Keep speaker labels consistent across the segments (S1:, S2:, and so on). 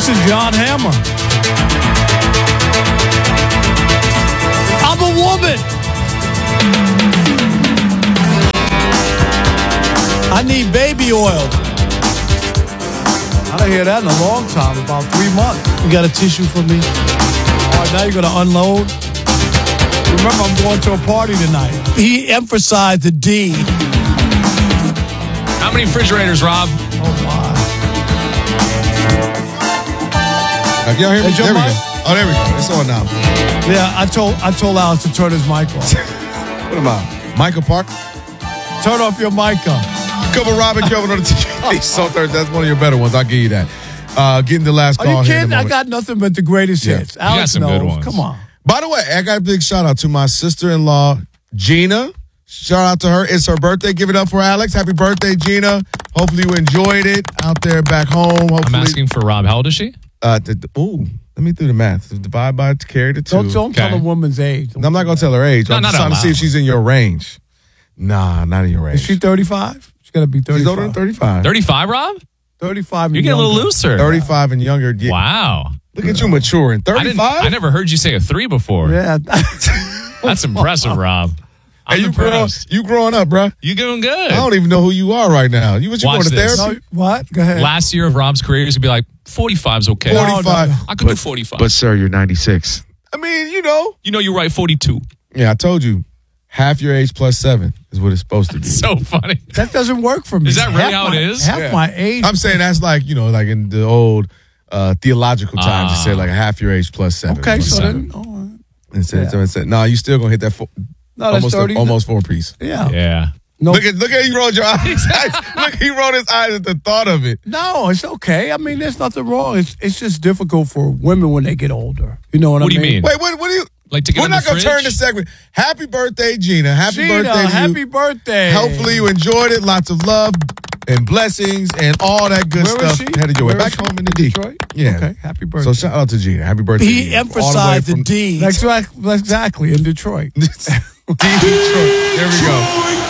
S1: This is John Hammer. I'm a woman. I need baby oil. I didn't hear that in a long time, about 3 months. You got a tissue for me? All right, now you're going to unload? Remember, I'm going to a party tonight. He emphasized the D.
S2: How many refrigerators, Rob?
S1: Oh, my.
S3: Y'all hear me?
S1: Is your
S3: There we
S1: mic?
S3: go. Oh, there we go. It's on now.
S1: Yeah, I told Alex to turn his mic off.
S3: What am I? Michael Park?
S1: Turn off your mic up.
S3: Couple Robin Kelvin on the TJ Salt Thursday. That's one of your better ones. I'll give you that. Getting the last
S1: Are
S3: call
S1: you
S3: here in
S1: kidding?
S3: a
S1: I
S3: moment.
S1: got nothing but the greatest hits.
S2: got
S1: Alex
S2: some
S1: knows.
S2: good ones.
S1: Come on.
S3: By the way, I got a big shout out to my sister-in-law, Gina. Shout out to her. It's her birthday. Give it up for Alex. Happy birthday, Gina. Hopefully you enjoyed it out there back home. Hopefully,
S2: I'm asking for Rob. How old is she?
S3: let me do the math. Divide by carry the 2.
S1: Don't tell a woman's age.
S3: I'm not going to tell her age.
S2: No,
S3: I'm
S2: not
S3: just trying to
S2: out
S3: see if
S2: loud.
S3: she's in your range. Nah, not in your range.
S1: Is she 35? She's got to be 35.
S3: She's older than 35.
S2: 35, Rob?
S1: 35 and
S2: You're getting a little
S1: younger.
S2: looser.
S3: 35 and younger. Yeah.
S2: Wow.
S3: Look at you maturing. 35?
S2: I never heard you say a 3 before.
S1: Yeah.
S2: That's impressive, Rob. I'm
S3: Hey,
S2: impressed.
S3: you growing up, bruh.
S2: You doing good.
S3: I don't even know who you are right now. You
S2: Watch
S3: going to
S2: this.
S3: therapy?
S1: No, what? Go ahead.
S2: Last year of Rob's career, he's going to be like, 45's okay.
S3: 45.
S2: I could do 45.
S3: sir, you're 96. I mean,
S2: You know you're right, 42.
S3: Yeah, I told you. Half your age plus 7 is what it's supposed to be.
S2: So funny.
S1: That doesn't work for me.
S2: Is that really how it is?
S1: Half
S3: Yeah.
S1: my age.
S3: I'm saying that's like, like in the old theological times, it said like half your age plus 7.
S1: Okay, so
S2: seven.
S1: then. All right.
S3: It said, no, you still going to hit that
S1: No, that's 30.
S3: almost 4-piece.
S1: Yeah.
S2: Yeah.
S1: No,
S3: Look at he rolled your eyes. Look, he rolled his eyes at the thought of it.
S1: no, it's okay. I mean, there's nothing wrong. It's just difficult for women when they get older. You know what I
S2: What do
S1: mean?
S2: you mean?
S3: Wait, what do you?
S2: Like to get
S3: We're
S2: in the
S3: not going to
S2: fridge?
S3: turn the segment. Happy birthday, Gina. Happy
S1: Gina,
S3: birthday to you.
S1: happy birthday.
S3: Hopefully you enjoyed it. Lots of love and blessings and all that good
S1: Where is
S3: stuff
S1: she?
S3: headed your way.
S1: Where
S3: Back
S1: is she?
S3: home in the D.
S1: Detroit?
S3: Yeah.
S1: Okay, happy birthday.
S3: So shout out to Gina. Happy birthday. to
S1: He
S3: you.
S1: emphasized the
S3: All
S1: D.
S3: way
S1: Exactly, in Detroit.
S3: from Detroit. There we go.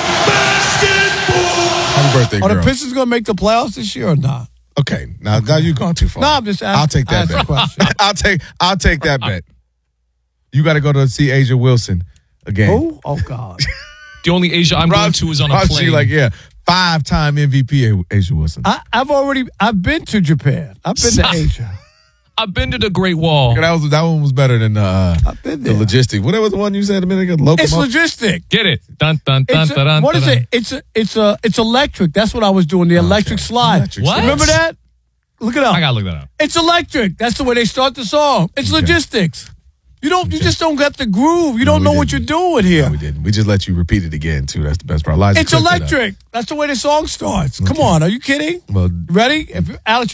S3: Happy birthday,
S1: Are the
S3: girl.
S1: Pistons going to make the playoffs this year or not?
S3: Okay, now you've gone too far.
S1: No, I'm just asking.
S3: I'll take that
S1: Ask a
S3: bet.
S1: question.
S3: I'll take that bet. You got to go to see Asia Wilson again.
S1: Who? Oh, God.
S2: The only Asia I'm going to is on a
S3: Rob,
S2: plane.
S3: she like, yeah, 5-time MVP Asia Wilson.
S1: I've been to Japan. I've been to Asia.
S2: I've been to the Great Wall.
S3: That one was better than
S1: I've been
S3: the
S1: there.
S3: logistic. What was the one you said a minute ago?
S1: It's
S3: Locomotive?
S1: logistic.
S2: Get it. Dun, dun, dun,
S1: It's
S2: dun, dun,
S1: what is
S2: dun.
S1: it? It's electric. That's what I was doing. The electric slide.
S3: Electric
S2: What?
S1: Remember that? Look it up.
S2: I got to look that up.
S1: It's electric. That's the way they start the song. It's logistics. You just don't get the groove. You don't
S3: we
S1: know what
S3: didn't.
S1: you're doing here.
S3: No, we didn't. We just let you repeat it again, too. That's the best part. Liza
S1: It's
S3: clipped it up.
S1: electric. That's the way the song starts. Come on. Are you kidding?
S3: Well,
S1: Ready? If Alex,